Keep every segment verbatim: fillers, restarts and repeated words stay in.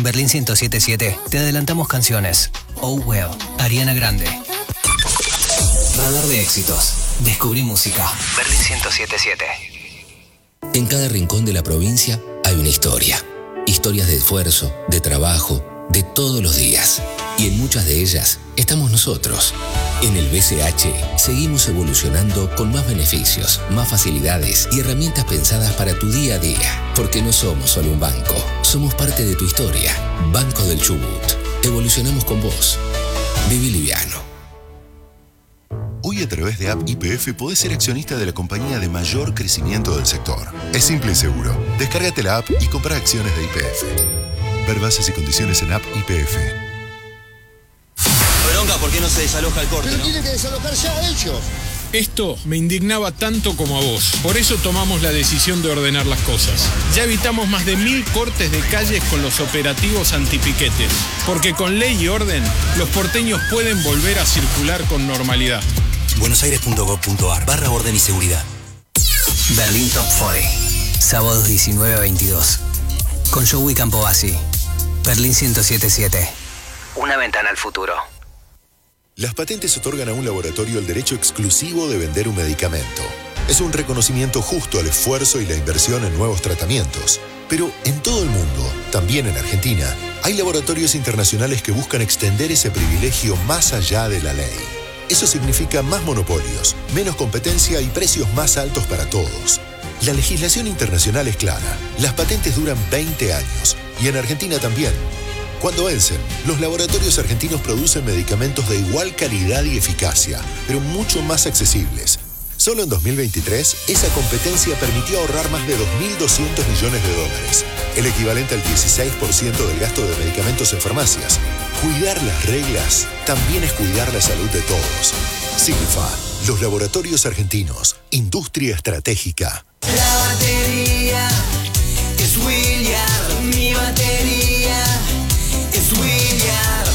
En Berlín ciento siete punto siete te adelantamos canciones. Oh Well, Ariana Grande. Radar de éxitos. Descubrí música. Berlín ciento siete punto siete. En cada rincón de la provincia hay una historia. Historias de esfuerzo, de trabajo, de todos los días. Y en muchas de ellas estamos nosotros. En el B C H seguimos evolucionando con más beneficios, más facilidades y herramientas pensadas para tu día a día. Porque no somos solo un banco, somos parte de tu historia. Banco del Chubut. Evolucionamos con vos. Viví liviano. Hoy a través de App Y P F podés ser accionista de la compañía de mayor crecimiento del sector. Es simple y seguro. Descárgate la app y compra acciones de Y P F. Ver bases y condiciones en App Y P F. Bronca, ¿por qué no se desaloja el corte? Pero ¿no? tiene que desalojar ya ellos. Esto me indignaba tanto como a vos. Por eso tomamos la decisión de ordenar las cosas. Ya evitamos más de mil cortes de calles con los operativos antipiquetes. Porque con ley y orden, los porteños pueden volver a circular con normalidad. buenosaires.gov.ar barra orden y seguridad. Berlín Top cuarenta. Sábados diecinueve a veintidós. Con Joey Campobasi. Berlín ciento siete punto siete. Una ventana al futuro. Las patentes otorgan a un laboratorio el derecho exclusivo de vender un medicamento. Es un reconocimiento justo al esfuerzo y la inversión en nuevos tratamientos. Pero en todo el mundo, también en Argentina, hay laboratorios internacionales que buscan extender ese privilegio más allá de la ley. Eso significa más monopolios, menos competencia y precios más altos para todos. La legislación internacional es clara. Las patentes duran veinte años y en Argentina también. Cuando vencen, los laboratorios argentinos producen medicamentos de igual calidad y eficacia, pero mucho más accesibles. Solo en dos mil veintitrés, esa competencia permitió ahorrar más de dos mil doscientos millones de dólares, el equivalente al dieciséis por ciento del gasto de medicamentos en farmacias. Cuidar las reglas también es cuidar la salud de todos. Sigfa, los laboratorios argentinos, industria estratégica. La batería es William, mi batería es William.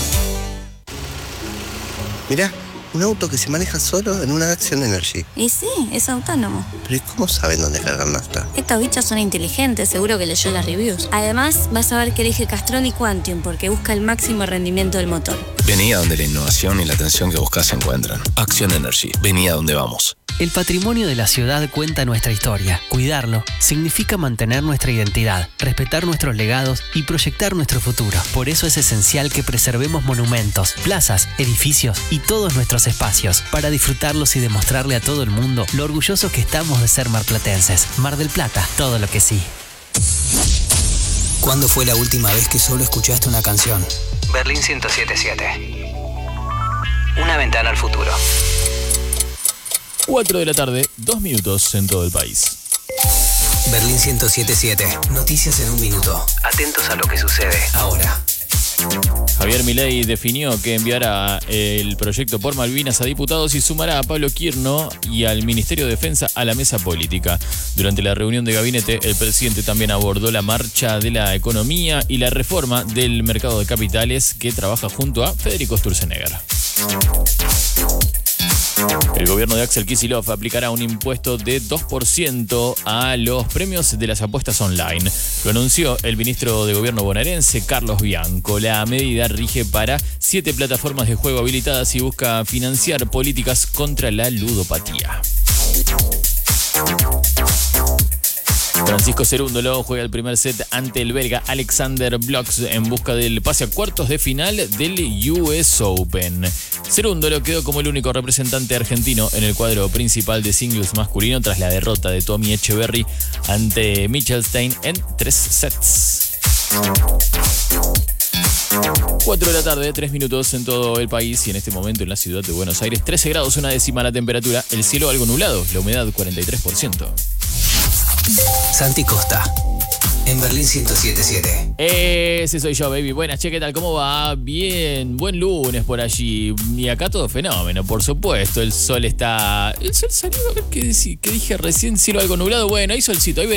Mirá, un auto que se maneja solo en una Action Energy. Y sí, es autónomo. Pero ¿y cómo saben dónde cargar nafta? Estos bichos son inteligentes, seguro que leyó las reviews. Además, vas a ver que elige Castrol y Quantium porque busca el máximo rendimiento del motor. Vení a donde la innovación y la atención que buscas se encuentran. Action Energy. Vení a donde vamos. El patrimonio de la ciudad cuenta nuestra historia. Cuidarlo significa mantener nuestra identidad, respetar nuestros legados y proyectar nuestro futuro. Por eso es esencial que preservemos monumentos, plazas, edificios y todos nuestros espacios para disfrutarlos y demostrarle a todo el mundo lo orgullosos que estamos de ser marplatenses. Mar del Plata, todo lo que sí. ¿Cuándo fue la última vez que solo escuchaste una canción? Berlín ciento siete punto siete. Una ventana al futuro. cuatro de la tarde, dos minutos en todo el país. Berlín ciento siete punto siete. Noticias en un minuto. Atentos a lo que sucede ahora. Javier Milei definió que enviará el proyecto por Malvinas a diputados y sumará a Pablo Quirno y al Ministerio de Defensa a la mesa política. Durante la reunión de gabinete, el presidente también abordó la marcha de la economía y la reforma del mercado de capitales que trabaja junto a Federico Sturzenegger. El gobierno de Axel Kicillof aplicará un impuesto de dos por ciento a los premios de las apuestas online. Lo anunció el ministro de Gobierno bonaerense, Carlos Bianco. La medida rige para siete plataformas de juego habilitadas y busca financiar políticas contra la ludopatía. Francisco Cerúndolo juega el primer set ante el belga Alexander Blocks en busca del pase a cuartos de final del U S Open. Cerúndolo quedó como el único representante argentino en el cuadro principal de singles masculino tras la derrota de Tommy Echeverry ante Michelstein en tres sets. cuatro de la tarde, tres minutos en todo el país y en este momento en la ciudad de Buenos Aires, trece grados, una décima la temperatura, el cielo algo nublado, la humedad cuarenta y tres por ciento. Santi Costa, en Berlín ciento siete punto siete. Ese soy yo, baby. Buenas, che, ¿qué tal? ¿Cómo va? Bien, buen lunes por allí. Y acá todo fenómeno, por supuesto. El sol está... El sol salió, a ver qué, decí, qué dije recién, cielo algo nublado. Bueno, hay solcito. Ahí